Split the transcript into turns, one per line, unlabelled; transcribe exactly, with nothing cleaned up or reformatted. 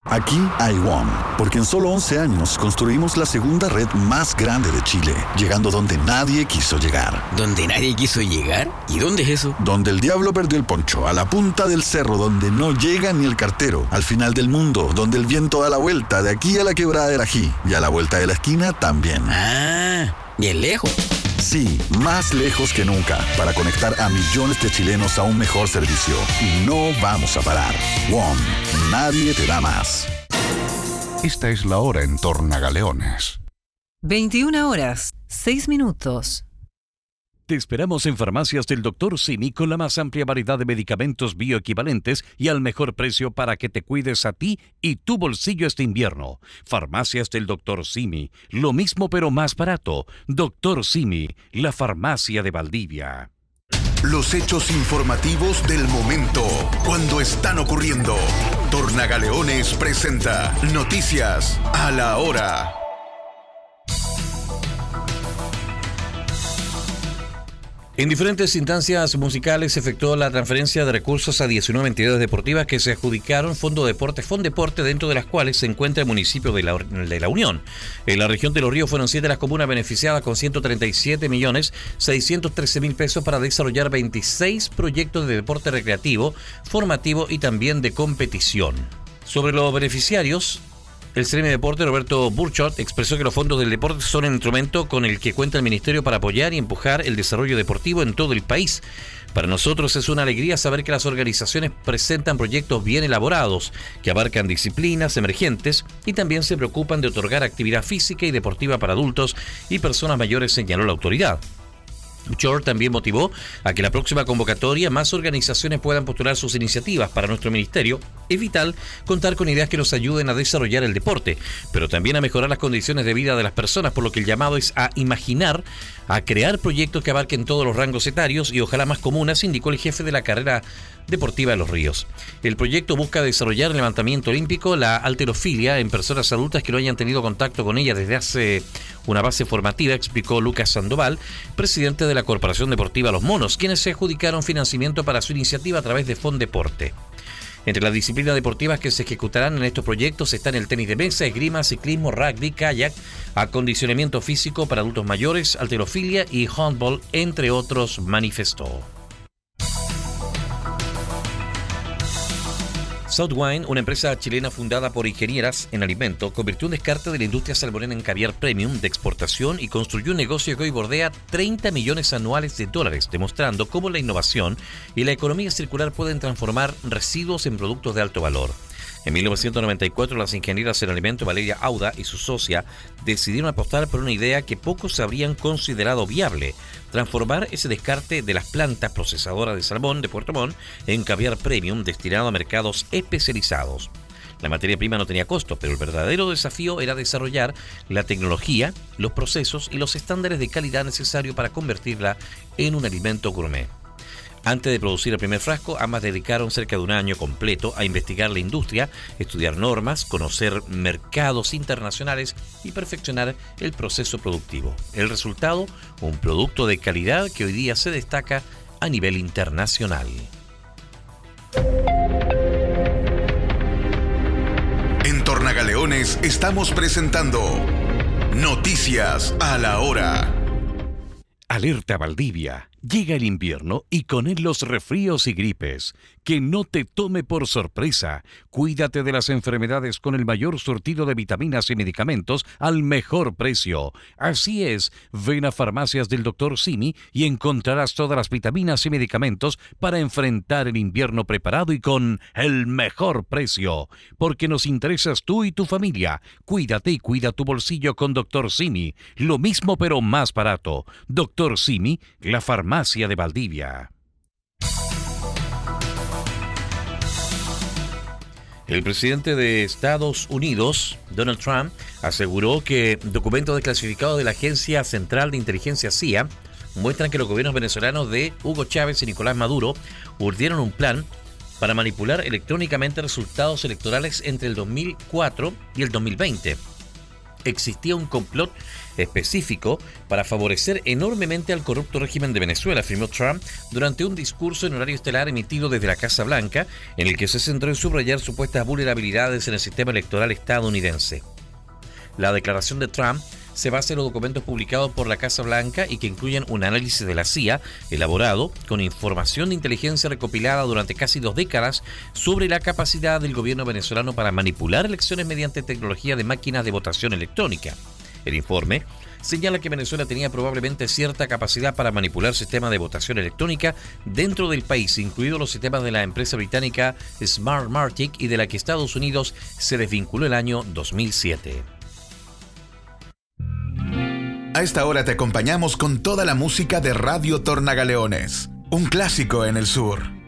Aquí hay WOM, porque en solo once años construimos la segunda red más grande de Chile, llegando donde nadie quiso llegar.
¿Donde nadie quiso llegar? ¿Y dónde es eso?
Donde el diablo perdió el poncho, a la punta del cerro, donde no llega ni el cartero, al final del mundo, donde el viento da la vuelta, de aquí a la quebrada del Ají, y a la vuelta de la esquina también.
Ah, bien lejos.
Sí, más lejos que nunca, para conectar a millones de chilenos a un mejor servicio. Y no vamos a parar. WOM, nadie te da más.
Esta es la hora en Tornagaleones.
veintiuna horas, seis minutos.
Te esperamos en Farmacias del doctor Simi con la más amplia variedad de medicamentos bioequivalentes y al mejor precio para que te cuides a ti y tu bolsillo este invierno. Farmacias del doctor Simi, lo mismo pero más barato. doctor Simi, la farmacia de Valdivia.
Los hechos informativos del momento, cuando están ocurriendo. Tornagaleones presenta Noticias a la Hora.
En diferentes instancias musicales se efectuó la transferencia de recursos a diecinueve entidades deportivas que se adjudicaron Fondo Deporte, Fondeporte, dentro de las cuales se encuentra el municipio de la, de la Unión. En la región de Los Ríos fueron siete las comunas beneficiadas con ciento treinta y siete millones seiscientos trece mil pesos para desarrollar veintiséis proyectos de deporte recreativo, formativo y también de competición. Sobre los beneficiarios, el C R M de Deporte, Roberto Burchot, expresó que los fondos del deporte son el instrumento con el que cuenta el Ministerio para apoyar y empujar el desarrollo deportivo en todo el país. Para nosotros es una alegría saber que las organizaciones presentan proyectos bien elaborados, que abarcan disciplinas emergentes y también se preocupan de otorgar actividad física y deportiva para adultos y personas mayores, señaló la autoridad. Burchot también motivó a que la próxima convocatoria más organizaciones puedan postular sus iniciativas para nuestro ministerio. Es vital contar con ideas que nos ayuden a desarrollar el deporte, pero también a mejorar las condiciones de vida de las personas, por lo que el llamado es a imaginar, a crear proyectos que abarquen todos los rangos etarios y ojalá más comunas, indicó el jefe de la carrera deportiva de Los Ríos. El proyecto busca desarrollar el levantamiento olímpico, la halterofilia en personas adultas que no hayan tenido contacto con ella desde hace una base formativa, explicó Lucas Sandoval, presidente de la Corporación Deportiva Los Monos, quienes se adjudicaron financiamiento para su iniciativa a través de Fondeporte. Entre las disciplinas deportivas que se ejecutarán en estos proyectos están el tenis de mesa, esgrima, ciclismo, rugby, kayak, acondicionamiento físico para adultos mayores, halterofilia y handball, entre otros, manifestó. Southwine, una empresa chilena fundada por ingenieras en alimento, convirtió un descarte de la industria salmonera en caviar premium de exportación y construyó un negocio que hoy bordea treinta millones anuales de dólares, demostrando cómo la innovación y la economía circular pueden transformar residuos en productos de alto valor. En mil novecientos noventa y cuatro, las ingenieras en alimento Valeria Auda y su socia decidieron apostar por una idea que pocos habrían considerado viable: transformar ese descarte de las plantas procesadoras de salmón de Puerto Montt en caviar premium destinado a mercados especializados. La materia prima no tenía costo, pero el verdadero desafío era desarrollar la tecnología, los procesos y los estándares de calidad necesarios para convertirla en un alimento gourmet. Antes de producir el primer frasco, ambas dedicaron cerca de un año completo a investigar la industria, estudiar normas, conocer mercados internacionales y perfeccionar el proceso productivo. El resultado, un producto de calidad que hoy día se destaca a nivel internacional.
En Tornagaleones estamos presentando Noticias a la Hora.
Alerta Valdivia. Llega el invierno y con él los resfríos y gripes. Que no te tome por sorpresa. Cuídate de las enfermedades con el mayor surtido de vitaminas y medicamentos al mejor precio. Así es, ven a Farmacias del doctor Simi y encontrarás todas las vitaminas y medicamentos para enfrentar el invierno preparado y con el mejor precio. Porque nos interesas tú y tu familia. Cuídate y cuida tu bolsillo con doctor Simi. Lo mismo pero más barato. doctor Simi, la farmacia Farmacia de Valdivia.
El presidente de Estados Unidos, Donald Trump, aseguró que documentos desclasificados de la Agencia Central de Inteligencia C I A muestran que los gobiernos venezolanos de Hugo Chávez y Nicolás Maduro urdieron un plan para manipular electrónicamente resultados electorales entre el dos mil cuatro y el dos mil veinte. existía un complot específico para favorecer enormemente al corrupto régimen de Venezuela, afirmó Trump durante un discurso en horario estelar emitido desde la Casa Blanca, en el que se centró en subrayar supuestas vulnerabilidades en el sistema electoral estadounidense. La declaración de Trump se basa en los documentos publicados por la Casa Blanca y que incluyen un análisis de la C I A elaborado con información de inteligencia recopilada durante casi dos décadas sobre la capacidad del gobierno venezolano para manipular elecciones mediante tecnología de máquinas de votación electrónica. El informe señala que Venezuela tenía probablemente cierta capacidad para manipular sistemas de votación electrónica dentro del país, incluidos los sistemas de la empresa británica Smartmatic y de la que Estados Unidos se desvinculó el año dos mil siete.
A esta hora te acompañamos con toda la música de Radio Tornagaleones, un clásico en el sur.